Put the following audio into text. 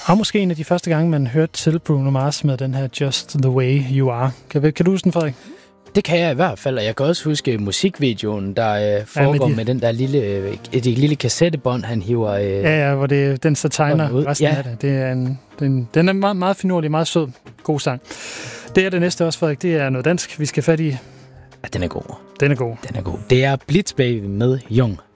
Og måske en af de første gange, man hørte til Bruno Mars med den her Just the Way You Are. Kan du huske den, Frederik? Det kan jeg i hvert fald, og jeg kan også huske musikvideoden, der foregår med den der lille kassettebånd, han hiver... Ja, hvor den så tegner resten af det. Den er meget, meget finurlig, meget sød, god sang. Det er det næste også, Frederik. Det er noget dansk, vi skal fat i. Ja, den er god. Den er god. Det er Blitz Baby med Jung.